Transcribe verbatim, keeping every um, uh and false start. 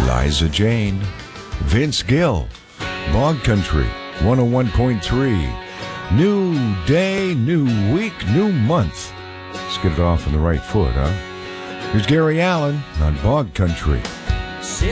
Liza Jane, Vince Gill, Bog Country, one oh one point three. New day, new week, new month. Let's get it off on the right foot, huh? Here's Gary Allen on Bog Country.